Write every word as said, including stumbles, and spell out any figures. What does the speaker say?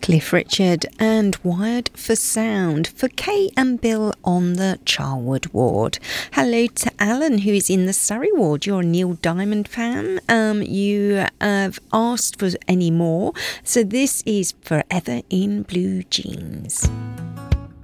Cliff Richard and Wired for Sound for Kay and Bill on the Charwood ward. Hello to Alan, who is in the Surrey ward. You're a Neil Diamond fan. Um, you have asked for any more, so this is Forever in Blue Jeans.